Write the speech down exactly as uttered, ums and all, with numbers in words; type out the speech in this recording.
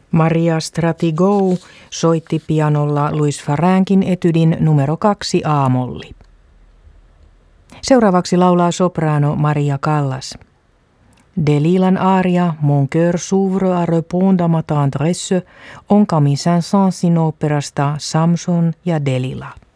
Maria Stratigou soitti pianolla Louis Farrenkin etydin numero kaksi A-molli. Seuraavaksi laulaa sopraano Maria Callas. Delilan aria Mon cœur s'ouvre à répondre à ma tendresse on Camille Saint-Saënsin operasta Samson ja Delila.